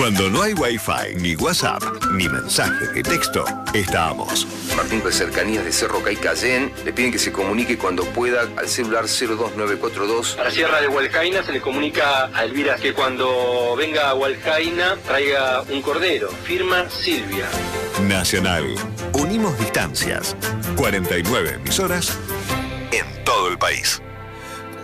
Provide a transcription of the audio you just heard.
Cuando no hay Wi-Fi, ni WhatsApp, ni mensaje de texto, estamos. Martín de Cercanías de Cerro Cayén le piden que se comunique cuando pueda al celular 02942. A la Sierra de Hualcaina se le comunica a Elvira que cuando venga a Hualcaina traiga un cordero. Firma Silvia. Nacional. Unimos distancias. 49 emisoras en todo el país.